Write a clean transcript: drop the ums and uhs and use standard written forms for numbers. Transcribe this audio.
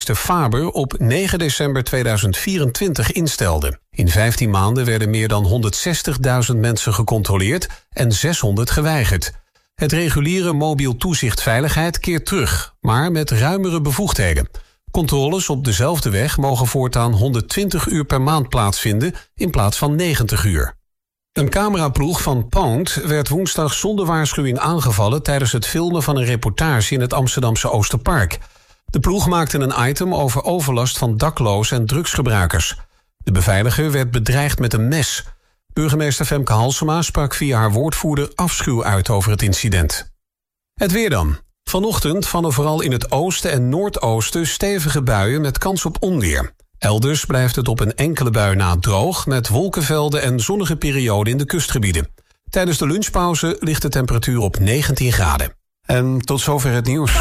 Faber op 9 december 2024 instelde. In 15 maanden werden meer dan 160.000 mensen gecontroleerd en 600 geweigerd. Het reguliere mobiel toezicht veiligheid keert terug, maar met ruimere bevoegdheden. Controles op dezelfde weg mogen voortaan 120 uur per maand plaatsvinden in plaats van 90 uur. Een cameraploeg van Pound werd woensdag zonder waarschuwing aangevallen tijdens het filmen van een reportage in het Amsterdamse Oosterpark. De ploeg maakte een item over overlast van daklozen en drugsgebruikers. De beveiliger werd bedreigd met een mes. Burgemeester Femke Halsema sprak via haar woordvoerder afschuw uit over het incident. Het weer dan. Vanochtend vallen vooral in het oosten en noordoosten stevige buien met kans op onweer. Elders blijft het op een enkele bui na droog met wolkenvelden en zonnige perioden in de kustgebieden. Tijdens de lunchpauze ligt de temperatuur op 19 graden. En tot zover het nieuws.